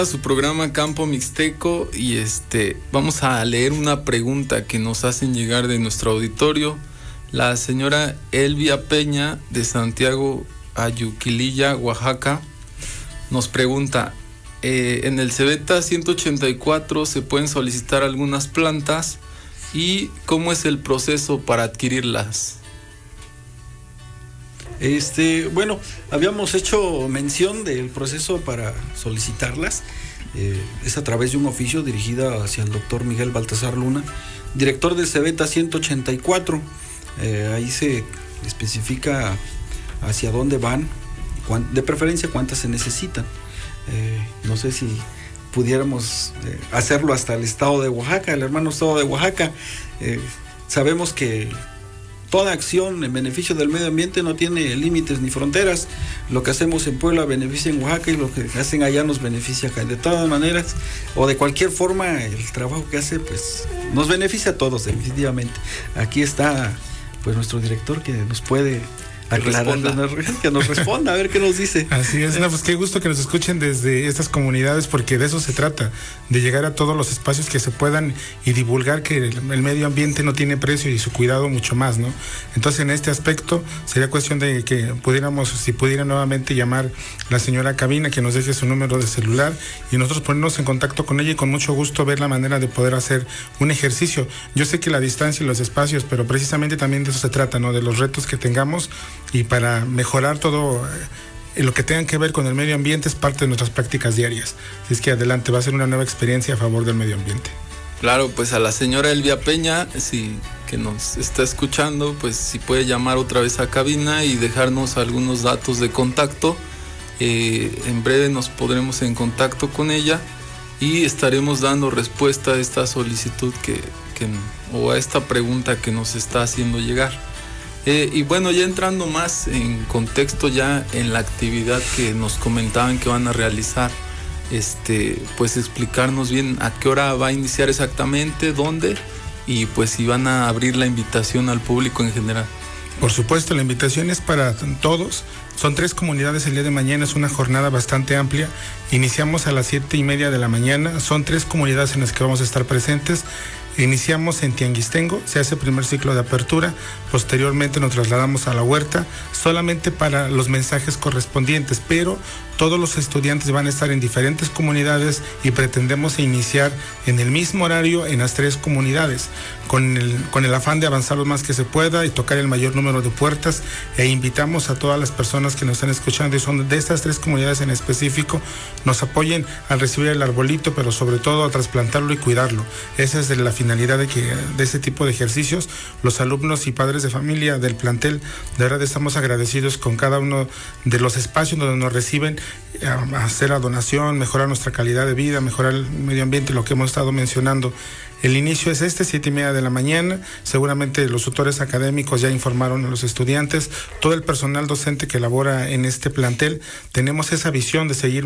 A su programa Campo Mixteco y vamos a leer una pregunta que nos hacen llegar de nuestro auditorio. La señora Elvia Peña de Santiago Ayuquililla, Oaxaca, nos pregunta: en el Cebeta 184 se pueden solicitar algunas plantas y ¿cómo es el proceso para adquirirlas? Bueno, habíamos hecho mención del proceso para solicitarlas. Es a través de un oficio dirigido hacia el doctor Miguel Baltasar Luna, director del Cebeta 184. Ahí se especifica hacia dónde van, de preferencia cuántas se necesitan. No sé si pudiéramos hacerlo hasta el estado de Oaxaca, el hermano estado de Oaxaca. Sabemos que toda acción en beneficio del medio ambiente no tiene límites ni fronteras. Lo que hacemos en Puebla beneficia en Oaxaca y lo que hacen allá nos beneficia acá. De todas maneras, o de cualquier forma, el trabajo que hace pues nos beneficia a todos, definitivamente. Aquí está pues nuestro director que nos puede aclarar, que nos responda, a ver qué nos dice. Así es, pues qué gusto que nos escuchen desde estas comunidades, porque de eso se trata, de llegar a todos los espacios que se puedan y divulgar que el medio ambiente no tiene precio y su cuidado mucho más, ¿no? Entonces, en este aspecto, sería cuestión de que pudiéramos, si pudiera nuevamente llamar la señora Cabina, que nos deje su número de celular y nosotros ponernos en contacto con ella y con mucho gusto ver la manera de poder hacer un ejercicio. Yo sé que la distancia y los espacios, pero precisamente también de eso se trata, ¿no? De los retos que tengamos, y para mejorar todo lo que tenga que ver con el medio ambiente es parte de nuestras prácticas diarias. Así es que adelante, va a ser una nueva experiencia a favor del medio ambiente. Claro, pues a la señora Elvia Peña, que nos está escuchando, pues si puede llamar otra vez a cabina y dejarnos algunos datos de contacto. En breve nos podremos en contacto con ella y estaremos dando respuesta a esta solicitud o a esta pregunta que nos está haciendo llegar. Y bueno, ya entrando más en contexto ya en la actividad que nos comentaban que van a realizar, pues explicarnos bien a qué hora va a iniciar exactamente, dónde, y pues si van a abrir la invitación al público en general. Por supuesto, la invitación es para todos. Son 3 comunidades el día de mañana, es una jornada bastante amplia. Iniciamos a las 7:30 de la mañana, son 3 comunidades en las que vamos a estar presentes. Iniciamos en Tianguistengo, se hace el primer ciclo de apertura, posteriormente nos trasladamos a la huerta, solamente para los mensajes correspondientes, pero todos los estudiantes van a estar en diferentes comunidades y pretendemos iniciar en el mismo horario en las 3 comunidades, con el afán de avanzar lo más que se pueda y tocar el mayor número de puertas, e invitamos a todas las personas que nos están escuchando y son de estas 3 comunidades en específico, nos apoyen al recibir el arbolito, pero sobre todo a trasplantarlo y cuidarlo. Esa es la finalidad de este tipo de ejercicios. Los alumnos y padres de familia del plantel, de verdad estamos agradecidos con cada uno de los espacios donde nos reciben, a hacer la donación, mejorar nuestra calidad de vida, mejorar el medio ambiente, lo que hemos estado mencionando. El inicio es 7:30 de la mañana. Seguramente los tutores académicos ya informaron a los estudiantes, todo el personal docente que labora en este plantel. Tenemos esa visión de seguir